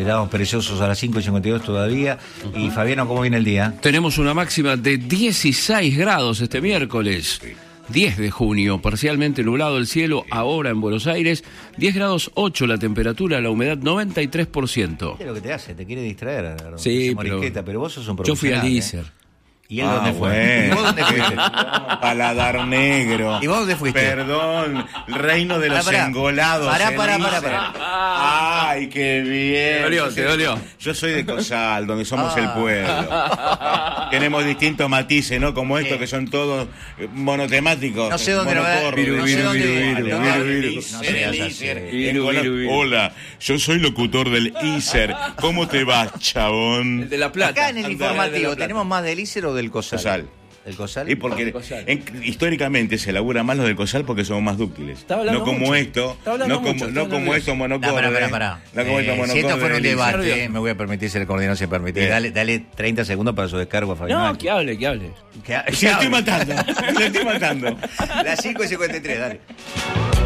Estamos perezosos a las 5:52 todavía. Y Fabiano, ¿cómo viene el día? Tenemos una máxima de 16 grados este miércoles. 10 de junio, parcialmente nublado el cielo, ahora en Buenos Aires, 10 grados 8 la temperatura, la humedad 93%. ¿Qué es lo que te hace? Te quiere distraer. Sí, pero vos sos un yo fui profesional. al ISER. ¿Y él dónde fue? Bueno. ¿Y vos dónde fuiste? Paladar negro. ¿Y vos dónde fuiste? Perdón, reino de los Pará. engolados. Pará. Ay, qué bien. Te dolió. Yo soy de Cosal, donde somos el pueblo. Tenemos distintos matices, ¿no? Como estos que son todos monotemáticos. No sé dónde lo va a... Monocorro. Hola, yo soy locutor del ISER. ¿Cómo te va, chabón? El de La Plata. Acá en el informativo, ¿tenemos más del ISER o del COSAL? Cosal. ¿El COSAL? Y porque Cosal. históricamente se labura más los del Cosal porque somos más dúctiles. No como esto, no como esto monocorde. Pará. No como esto Si esto fuera un monocorde. debate, me voy a permitir ser coordinador sin permitir. Bien. Dale 30 segundos para su descargo a Fabián. No, que hable. Que Se estoy matando. Las 5:53, dale.